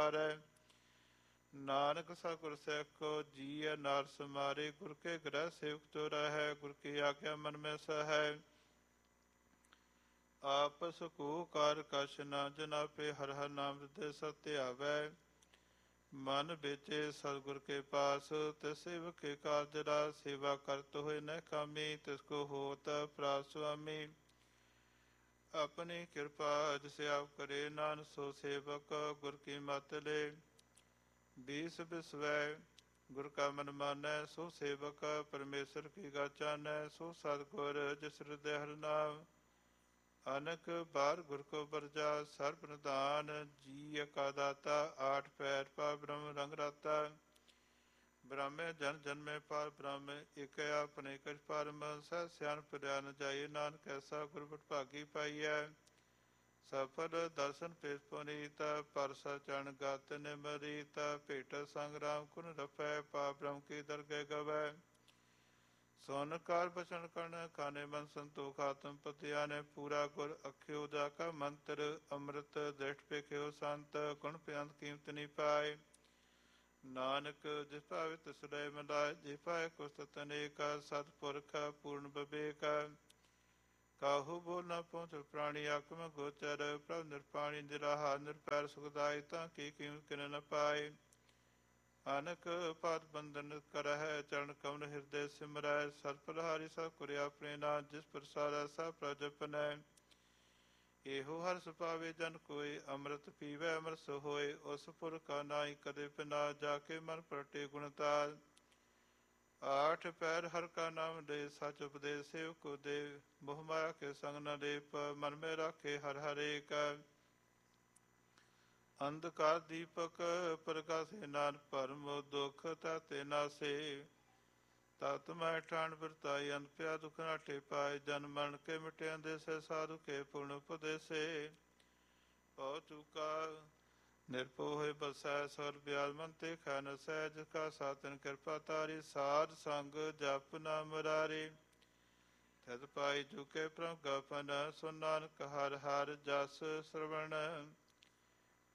ਸਵਾਰੈ। ਨਾਨਕ ਸਤਿਗੁਰ ਸੇਖੋ ਜੀਅ ਨਾਰ ਸਮਾਰੇ। ਗੁਰ ਕੇ ਗ੍ਰਹਿ ਸੇਵਕ ਜੋ ਰਹੈ, ਗੁਰ ਕੀ ਆਗਿਆ ਮਨ ਮੈਂ ਸਹੈ। ਆਪਸ ਕੋ ਕਾਰ ਕਛ ਨਾ ਜਨਾਪੇ, ਹਰਿ ਹਰਿ ਨਾਮ ਹਿਰਦੈ ਸਤਿ ਧਿਆਵੈ। ਮਨ ਵਿਚੇ ਸਤਿਗੁਰ ਕੇ ਪਾਸ, ਤਿਸ ਸੇਵਕ ਕੇ ਕਾਰਜ ਰਾਸ। ਸੇਵਾ ਕਰਤ ਹੋਏ ਨਹਿ ਕਾਮੀ, ਤਿਸ ਕੋ ਹੋਤ ਅਪਰਾਧ ਸੁਆਮੀ। ਆਪਣੀ ਕਿਰਪਾ ਜਿਸ ਆਪ ਕਰੇ, ਨਾਨਕ ਸੋ ਸੇਵਕ ਗੁਰ ਕੀ ਮਤਿ ਲੇ। ਬੀਸ ਬਿਸਵੈ ਗੁਰ ਕਾ ਮਨ ਮਾਨੈ, ਸੋ ਸੇਵਕ ਪਰਮੇਸ਼ਰ ਕੀ ਗਾ ਚਾਨੈ। ਸੋ ਸਤਿਗੁਰ ਜਿਸ ਹਿਰਦੈ ਹਰਿ ਨਾਮ, ਅਨਕ ਬਾਰ ਗੁਰ ਕੋ ਬਰਜਾ। ਸਰਬ ਨਿਧਾਨ ਜੀ ਕਾ ਦਾਤਾ, ਆਠ ਪੈਰ ਪਾ ਬ੍ਰਹਮ ਰੰਗ ਰਾਤਾ। ਬ੍ਰਹਮੇ ਜਨ ਜਨਮੇ ਪਾਰ ਬ੍ਰਹਮ, ਇਕ ਆਪਣੇ ਕਛ ਪਰਮ। ਸਹਿ ਸਿਆਣਪ ਰਿਆ ਨ ਜਾਈਏ, ਨਾਨਕ ਐਸਾ ਗੁਰਬਟ ਭਾਗੀ ਪਾਈਐ। ਸਫਲ ਦਰਸ਼ਨ ਪੇਸ ਪੁਨੀਤ, ਪਰਸਾ ਚਰਨ ਗਤ ਨਿਮਰੀਤ। ਭੇਟ ਸੰਗਰਾਮ ਕੁਨ ਰਪੈ, ਪਾ ਬ੍ਰਹਮ ਕੀ ਦਰਗਹਿ ਗਵੈ। ਸੁਨ ਕਾਰ ਬਚਨ ਕਰਨ ਕਾਨੇ, ਮਨ ਸੰਤੋਖ ਆਤਮ ਪਤਿ ਆਨੇ। ਪੂਰਾ ਗੁਰ ਅਖਿਓ ਜਾ ਕਾ ਮੰਤਰ, ਅੰਮ੍ਰਿਤ ਦ੍ਰਿਸ਼ਟ ਪੇਖਿਓ ਸੰਤ। ਗੁਣ ਬੇਅੰਤ ਕੀਮਤ ਨੀ ਪਾਏ, ਨਾਨਕ ਜਿਸ ਭਾਵੇ ਤਿਸ ਲੈ ਮਿਲਾਏ। ਜੇ ਪਾਏ ਕੁਸਤ ਅਨੇਕ, ਸਤਿਪੁਰਖ ਪੂਰਨ ਵਿਵੇਕ। ਕਾਹੂ ਬੋਲ ਨ ਪਹੁੰਚ ਪ੍ਰਾਣੀ, ਆਗਮ ਗੋਚਰ। ਪ੍ਰਭ ਨਿਰਪਾਣੀ ਨਿਰਾਹਾਰ, ਨਿਰਪੈਰ ਸੁਖਦਾਈ। ਤਾਂ ਕੀ ਕੀਮਤ ਕਿਨ ਨ ਪਾਏ। ਅਨਕ ਪਾਤ ਬੰਧਨ ਕਰਹਿ, ਚਰਨ ਕਮਲ ਹਿਰਦੈ ਸਿਮਰੈ। ਸਰਪਲਹਾਰੀ ਸਤਿਗੁਰ ਆਪਣੇ ਨਾਮ, ਜਿਸ ਪ੍ਰਸਾਦੈ ਸਭ ਪ੍ਰਭ ਜਪਨੈ। ਇਹੋ ਹਰਿ ਸੁਭਾਵੇ ਜਨ ਕੋਇ, ਅੰਮ੍ਰਿਤ ਪੀਵੈ ਅੰਮ੍ਰਿਤ ਸੋ ਹੋਇ। ਉਸ ਪੁਰਖ ਕਾ ਨਾਹੀ ਕਦੇ ਬਿਨਾਸ਼, ਜਾ ਕੇ ਮਨ ਪ੍ਰਗਟੇ ਗੁਣ ਤਾਜ। ਆਠ ਪੈਰ ਹਰਿ ਕਾ ਨਾਮ ਲੈ, ਸਚ ਉਪਦੇਸ਼ ਸੇਵ ਕੋ ਦੇ। ਮੋਹ ਮਾਇਆ ਕੇ ਸੰਗ ਨ ਲੇਪ, ਮਨ ਮੈਂ ਰਾਖੇ ਹਰਿ ਹਰੇਕ। ਅੰਧਕਾਰ ਦੀਪਕ ਪ੍ਰਗਾਸੇ, ਨਾਨਕ ਭਰਮ ਦੁਖ ਤਾਤੇ ਨਾਸੇ। ਤਤ ਮੈਂ ਠਾਣ ਵਰਤਾਈ, ਅੰਤ ਪਿਆ ਦੁਖ ਨਾਠੇ ਪਾਏ। ਜਨ ਮਰਨ ਕੇ ਮਿਟੇ ਅੰਦੇਸੇ, ਸਾਧੂ ਕੇ ਪੂਰਨ ਉਪਦੇਸੇ। ਭਉ ਚੂਕਾ ਨਿਰਭਉ ਹੋਇ ਬਸੈ, ਸਰ ਬਿਆਜ ਮਨ ਤੇ ਖੈ ਨ ਸਹਿ। ਜਿਸ ਕਾ ਸਾਧਨ ਕਿਰਪਾ ਤਾਰੀ, ਸਾਧ ਸੰਗ ਜਪ ਨਾਮ ਮੁਰਾਰੀ। ਤਿਤ ਪਾਈ ਜੁਕੇ ਪ੍ਰਭ ਗਪਨ, ਸੁਨ ਨਾਨਕ ਹਰਿ ਹਰਿ ਜਸ ਸਰਵਣ।